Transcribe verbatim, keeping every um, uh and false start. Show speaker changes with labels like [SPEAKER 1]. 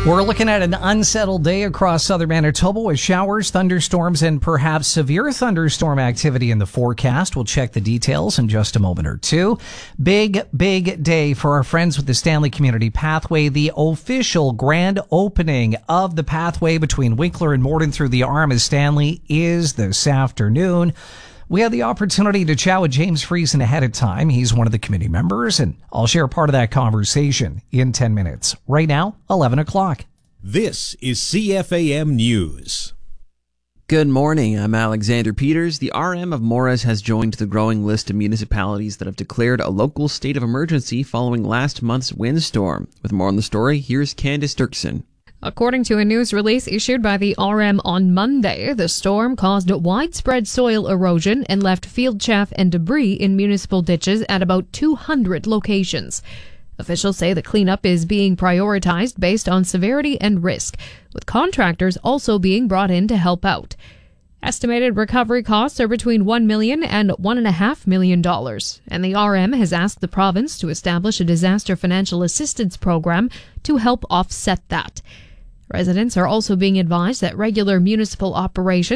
[SPEAKER 1] We're looking at an unsettled day across southern Manitoba with showers, thunderstorms, and perhaps severe thunderstorm activity in the forecast. We'll check the details in just a moment or two. Big, big day for our friends with the Stanley Community Pathway. The official grand opening of the pathway between Winkler and Morden through the arm of Stanley is this afternoon. We had the opportunity to chat with James Friesen ahead of time. He's one of the committee members, and I'll share part of that conversation in ten minutes. Right now, eleven o'clock.
[SPEAKER 2] This is C F A M News.
[SPEAKER 3] Good morning. I'm Alexander Peters. The R M of Morris has joined the growing list of municipalities that have declared a local state of emergency following last month's windstorm. With more on the story, here's Candice Dirksen.
[SPEAKER 4] According to a news release issued by the R M on Monday, the storm caused widespread soil erosion and left field chaff and debris in municipal ditches at about two hundred locations. Officials say the cleanup is being prioritized based on severity and risk, with contractors also being brought in to help out. Estimated recovery costs are between one million dollars and one point five million dollars, and the R M has asked the province to establish a disaster financial assistance program to help offset that. Residents are also being advised that regular municipal operations